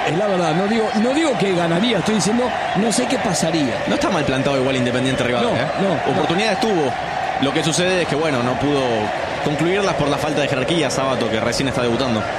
Es la verdad, no digo que ganaría, estoy diciendo, no sé qué pasaría. No está mal plantado igual Independiente Rivadavia. Oportunidades tuvo. Lo que sucede es que, bueno, no pudo concluirlas por la falta de jerarquía. Sábato, que recién está debutando.